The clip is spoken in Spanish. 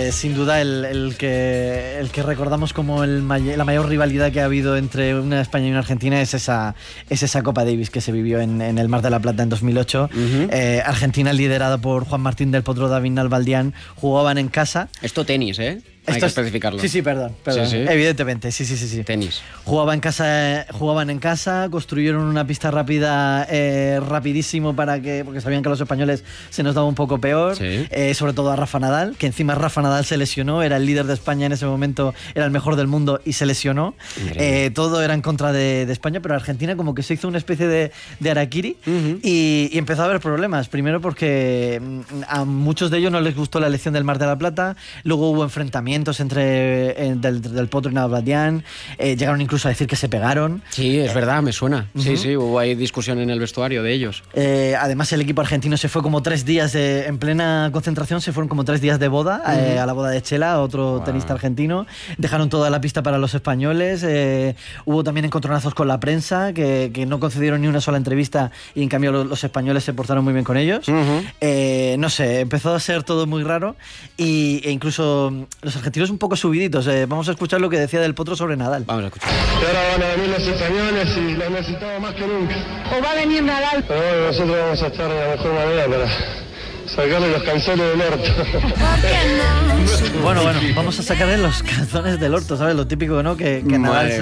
sin duda el que recordamos como la mayor rivalidad que ha habido entre una España y una Argentina es esa Copa Davis que se vivió en el Mar de la Plata en 2008. Argentina, liderada por Juan Martín del Potro, David Nalbandián, jugaban en casa. Esto tenis, ¿eh? Hay que especificarlo. Sí, perdón. Sí. Evidentemente, sí. Tenis. Jugaban en casa, construyeron una pista rápida rapidísimo porque sabían que a los españoles se nos daba un poco peor, sobre todo a Rafa Nadal, que encima Rafa Nadal se lesionó, era el líder de España en ese momento, era el mejor del mundo y se lesionó. Todo era en contra de España, pero Argentina como que se hizo una especie de harakiri y empezó a haber problemas. Primero porque a muchos de ellos no les gustó la elección del Mar de la Plata, luego hubo enfrentamientos del Potro y Nalbandián, llegaron incluso a decir que se pegaron. Sí, es verdad, me suena. Sí, hubo ahí discusión en el vestuario de ellos. Además el equipo argentino se fue como 3 días en plena concentración, se fueron como 3 días de boda a la boda de Chela, otro tenista argentino. Dejaron toda la pista para los españoles. Hubo también encontronazos con la prensa que no concedieron ni una sola entrevista y en cambio los españoles se portaron muy bien con ellos. No sé, empezó a ser todo muy raro e incluso los argentinos un poco subiditos. Vamos a escuchar lo que decía del Potro sobre Nadal. Vamos a escuchar. Y ahora van a venir los españoles y los necesitamos más que nunca. ¿O va a venir Nadal? Pero bueno, nosotros vamos a estar de la mejor manera para sacarle los calzones del orto. Bueno, vamos a sacarle los calzones del orto, ¿sabes? Lo típico, ¿no? Que Nadal